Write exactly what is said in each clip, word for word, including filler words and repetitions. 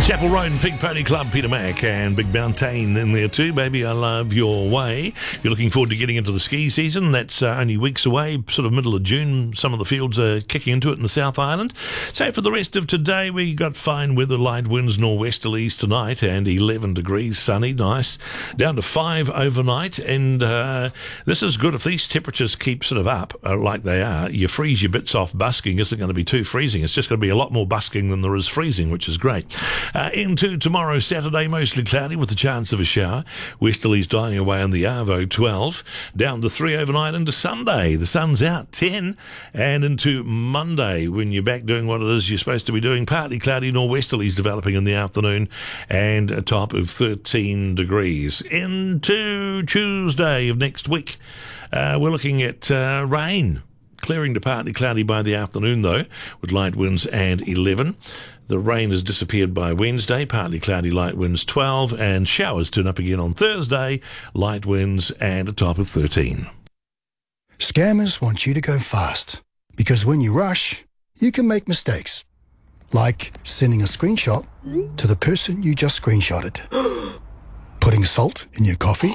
Chapel Road and Pig Pony Club, Peter Mack and Big Mountain in there too. Baby, I love your way. You're looking forward to getting into the ski season. That's uh, only weeks away, sort of middle of June. Some of the fields are kicking into it in the South Island. So for the rest of today, we got fine weather, light winds, nor'westerlies tonight, and eleven degrees, sunny, nice. Down to five overnight, and uh, this is good. If these temperatures keep sort of up uh, like they are, you freeze your bits off. Busking isn't going to be too freezing. It's just going to be a lot more busking than there is freezing, which is great. Uh, into tomorrow, Saturday, mostly cloudy with the chance of a shower. Westerlies dying away on the Arvo, twelve. Down to three overnight into Sunday. The sun's out, ten. And into Monday, when you're back doing what it is you're supposed to be doing, partly cloudy, nor'westerlies developing in the afternoon, and a top of thirteen degrees. Into Tuesday of next week, uh, we're looking at uh, rain. Clearing to partly cloudy by the afternoon, though, with light winds and eleven. The rain has disappeared by Wednesday, partly cloudy, light winds twelve, and showers turn up again on Thursday, light winds and a top of thirteen. Scammers want you to go fast, because when you rush, you can make mistakes. Like sending a screenshot to the person you just screenshotted. Putting salt in your coffee.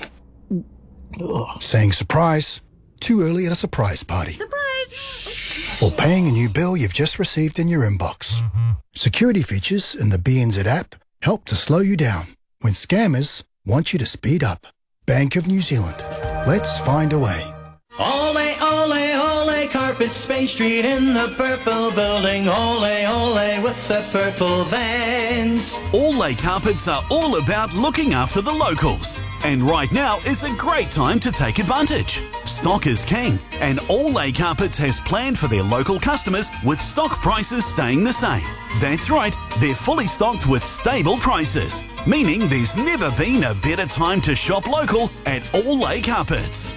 Saying surprise too early at a surprise party. Surprise! Or paying a new bill you've just received in your inbox. Security features in the B N Z app help to slow you down when scammers want you to speed up. Bank of New Zealand. Let's find a way. Ole, ole, ole, Carpets Bay Street in the purple building. Ole, ole, with the purple vans. Ole Carpets are all about looking after the locals. And right now is a great time to take advantage. Stock is king, and Ole Carpets has planned for their local customers with stock prices staying the same. That's right, they're fully stocked with stable prices, meaning there's never been a better time to shop local at Ole Carpets.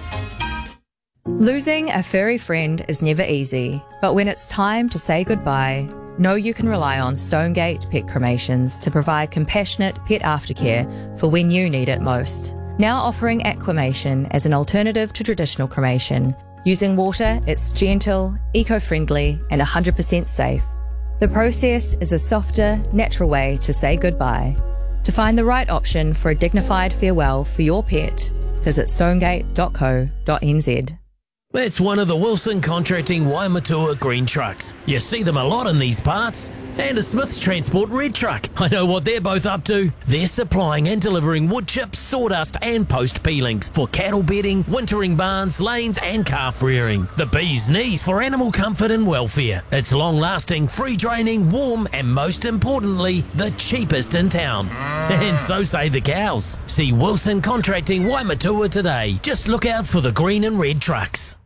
Losing a furry friend is never easy, but when it's time to say goodbye, know you can rely on Stonegate Pet Cremations to provide compassionate pet aftercare for when you need it most. Now offering aquamation as an alternative to traditional cremation. Using water, it's gentle, eco-friendly and one hundred percent safe. The process is a softer, natural way to say goodbye. To find the right option for a dignified farewell for your pet, visit stonegate dot co dot n z. That's one of the Wilson Contracting Waimatua green trucks. You see them a lot in these parts. And a Smith's Transport red truck. I know what they're both up to. They're supplying and delivering wood chips, sawdust and post peelings for cattle bedding, wintering barns, lanes and calf rearing. The bee's knees for animal comfort and welfare. It's long lasting, free draining, warm and most importantly, the cheapest in town. And so say the cows. See Wilson Contracting Waimatua today. Just look out for the green and red trucks.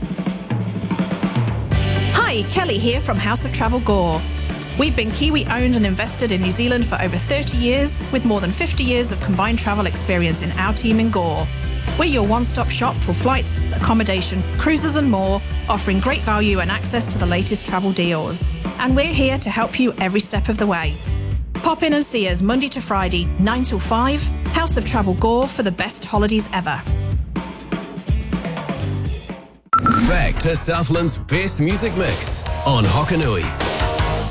Hi, Kelly here from House of Travel Gore. We've been Kiwi owned and invested in New Zealand for over thirty years, with more than fifty years of combined travel experience in our team in Gore. We're your one-stop shop for flights, accommodation, cruises and more, offering great value and access to the latest travel deals. And we're here to help you every step of the way. Pop in and see us Monday to Friday, nine till five, House of Travel Gore for the best holidays ever. Back to Southland's best music mix on Hokanui.